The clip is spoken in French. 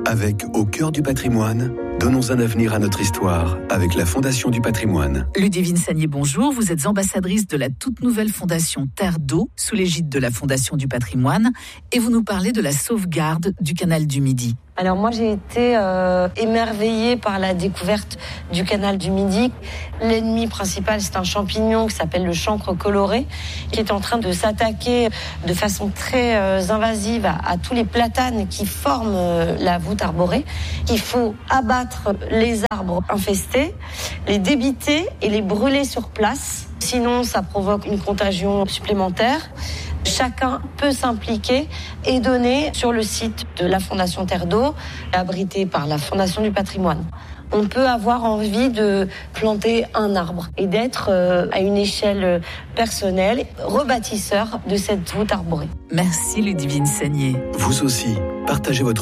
Avec Au cœur du patrimoine, donnons un avenir à notre histoire avec la Fondation du patrimoine. Ludivine Sagnier, bonjour. Vous êtes ambassadrice de la toute nouvelle fondation Terre d'eau, sous l'égide de la Fondation du patrimoine, et vous nous parlez de la sauvegarde du canal du Midi. Alors moi j'ai été émerveillée par la découverte du canal du Midi. L'ennemi principal, c'est un champignon qui s'appelle le chancre coloré, qui est en train de s'attaquer de façon très invasive à tous les platanes qui forment la voûte arborée. Il faut abattre les arbres infestés, les débiter et les brûler sur place. Sinon, ça provoque une contagion supplémentaire. Chacun peut s'impliquer et donner sur le site de la Fondation Terre d'eau, abrité par la Fondation du patrimoine. On peut avoir envie de planter un arbre et d'être à une échelle personnelle rebâtisseur de cette voûte arborée. Merci Ludivine Sagnier. Vous aussi, partagez votre